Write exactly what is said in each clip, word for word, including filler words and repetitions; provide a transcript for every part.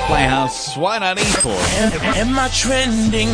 Playhouse, why not E four? Am I trending?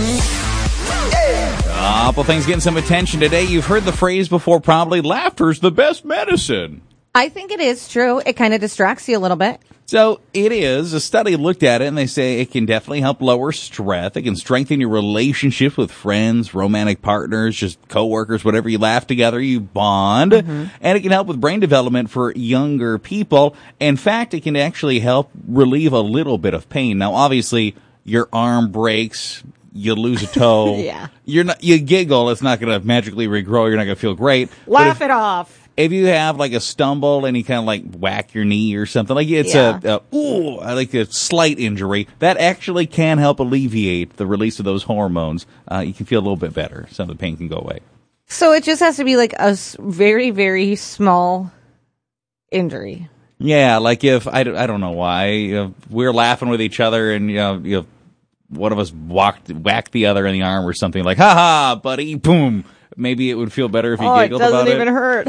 A couple things getting some attention today. You've heard the phrase before, probably, laughter's the best medicine. I think it is true. It kind of distracts you a little bit. So it is. A study looked at it, and they say it can definitely help lower stress. It can strengthen your relationships with friends, romantic partners, just coworkers, whatever. You laugh together, you bond. Mm-hmm. And it can help with brain development for younger people. In fact, it can actually help relieve a little bit of pain. Now, obviously, your arm breaks, you lose a toe. Yeah. You're not, you giggle, it's not going to magically regrow. You're not going to feel great. Laugh if, it off. If you have like a stumble and you kind of like whack your knee or something, like it's yeah. a, a, ooh, like a slight injury, that actually can help alleviate the release of those hormones. Uh, you can feel a little bit better. Some of the pain can go away. So it just has to be like a very, very small injury. Yeah, like if, I, I don't know why, you know, we're laughing with each other and, you know, you know, one of us walked, whacked the other in the arm or something like, ha ha, buddy, boom. Maybe it would feel better if you oh, giggled about it. it doesn't even hurt.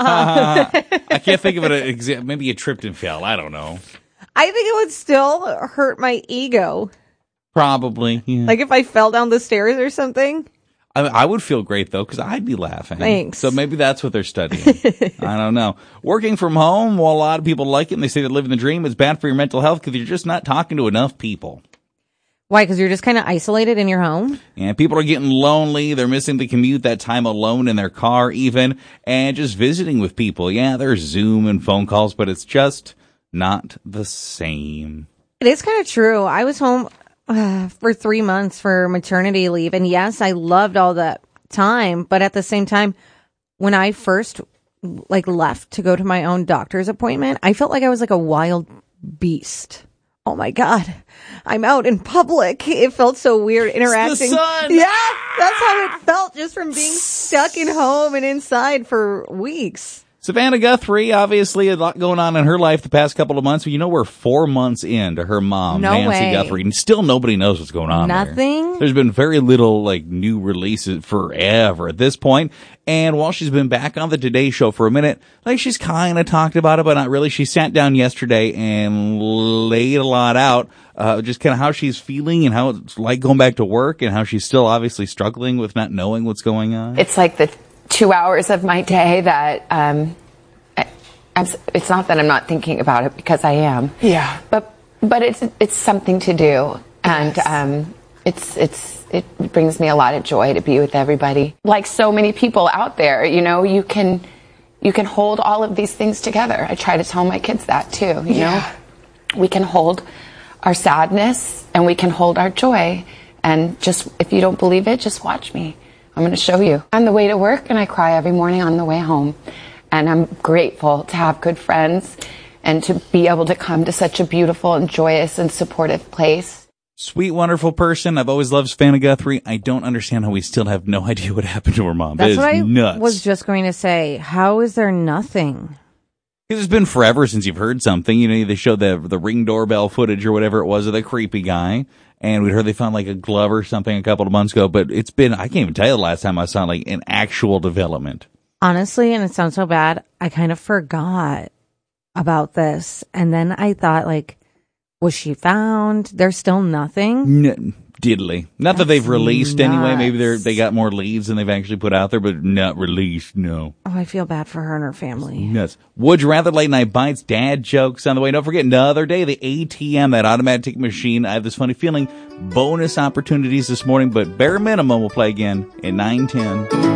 I can't think of an example. Maybe you tripped and fell. I don't know. I think it would still hurt my ego. Probably. Yeah. Like if I fell down the stairs or something. I, I would feel great, though, because I'd be laughing. Thanks. So maybe that's what they're studying. I don't know. Working from home, well, a lot of people like it, and they say that living the dream is bad for your mental health because you're just not talking to enough people. Why? Because you're just kind of isolated in your home? Yeah, people are getting lonely. They're missing the commute, that time alone in their car even, and just visiting with people. Yeah, there's Zoom and phone calls, but it's just not the same. It is kind of true. I was home uh, for three months for maternity leave, and yes, I loved all that time, but at the same time, when I first like left to go to my own doctor's appointment, I felt like I was like a wild beast. Oh my God, I'm out in public. It felt so weird interacting. It's the sun. Yeah, that's how it felt just from being stuck in home and inside for weeks. Savannah Guthrie, obviously a lot going on in her life the past couple of months. But you know, we're four months into her mom, no Nancy way. Guthrie, and still nobody knows what's going on Nothing? there. There's been very little like new releases forever at this point. And while she's been back on the Today Show for a minute, like she's kind of talked about it, but not really. She sat down yesterday and laid a lot out, uh, just kind of how she's feeling and how it's like going back to work and how she's still obviously struggling with not knowing what's going on. It's like the two hours of my day that, um, I, I'm, it's not that I'm not thinking about it because I am. Yeah. But, but it's, it's something to do. And, yes. um, it's, it's, it brings me a lot of joy to be with everybody. Like so many people out there, you know, you can, you can hold all of these things together. I try to tell my kids that too, you yeah. know, we can hold our sadness and we can hold our joy. And just, if you don't believe it, just watch me. I'm going to show you. On the way to work, and I cry every morning on the way home. And I'm grateful to have good friends and to be able to come to such a beautiful and joyous and supportive place. Sweet, wonderful person. I've always loved Savannah Guthrie. I don't understand how we still have no idea what happened to her mom. That's that is what I nuts. was just going to say. How is there nothing? Because it's been forever since you've heard something. You know, they showed the the Ring doorbell footage or whatever it was of the creepy guy. And we heard they found like a glove or something a couple of months ago. But it's been, I can't even tell you the last time I saw like an actual development. Honestly, and it sounds so bad, I kind of forgot about this. And then I thought, like, was she found? There's still nothing? N- diddly. Not That's that they've released nuts. anyway. Maybe they're they got more leads than they've actually put out there, but not released, no. Oh, I feel bad for her and her family. Nuts. Would you rather late night bites, dad jokes on the way? Don't forget another day, the A T M, that automatic ticket machine. I have this funny feeling bonus opportunities this morning, but bare minimum we'll play again at nine ten.